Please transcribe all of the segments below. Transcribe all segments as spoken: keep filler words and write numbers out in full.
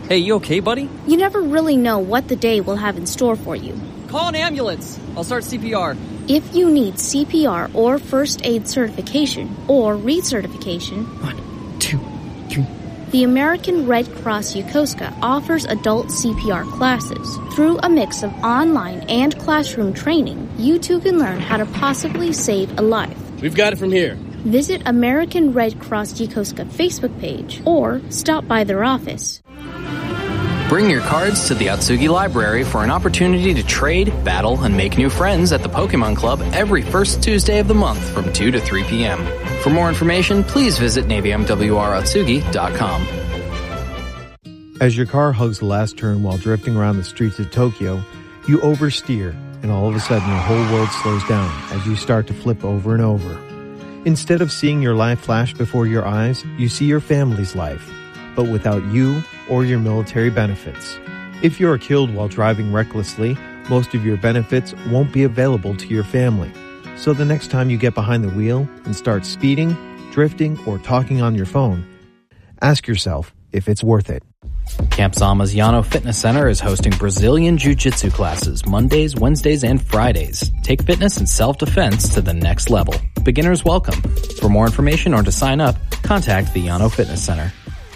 Hey, you okay, buddy? You never really know what the day will have in store for you. Call an ambulance. I'll start C P R. If you need C P R or first aid certification or recertification, One, two, three. the American Red Cross Yokosuka offers adult C P R classes. Through a mix of online and classroom training, you too can learn how to possibly save a life. We've got it from here. Visit American Red Cross Yokosuka Facebook page or stop by their office. Bring your cards to the Atsugi Library for an opportunity to trade, battle, and make new friends at the Pokemon Club every first Tuesday of the month from two to three p.m. For more information, please visit navy m w r atsugi dot com. As your car hugs the last turn while drifting around the streets of Tokyo, you oversteer, and all of a sudden your whole world slows down as you start to flip over and over. Instead of seeing your life flash before your eyes, you see your family's life, but without you or your military benefits. If you are killed while driving recklessly, most of your benefits won't be available to your family. So the next time you get behind the wheel and start speeding, drifting, or talking on your phone, ask yourself if it's worth it. Camp Zama's Yano Fitness Center is hosting Brazilian Jiu-Jitsu classes Mondays, Wednesdays, and Fridays. Take fitness and self-defense to the next level. Beginners welcome. For more information or to sign up, contact the Yano Fitness Center.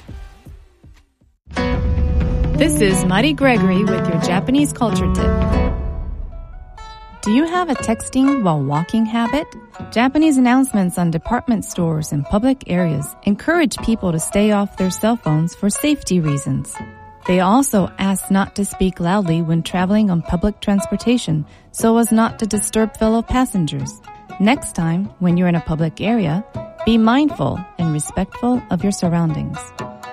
This is Mari Gregory with your Japanese culture tip. Do you have a texting while walking habit? Japanese announcements on department stores and public areas encourage people to stay off their cell phones for safety reasons. They also ask not to speak loudly when traveling on public transportation so as not to disturb fellow passengers. Next time, when you're in a public area, be mindful and respectful of your surroundings.